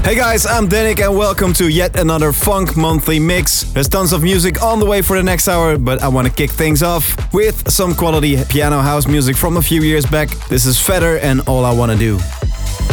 Hey guys, I'm Danik and welcome to yet another Funk Monthly Mix. There's tons of music on the way for the next hour, but I want to kick things off with some quality piano house music from a few years back. This is Feather and All I Wanna Do.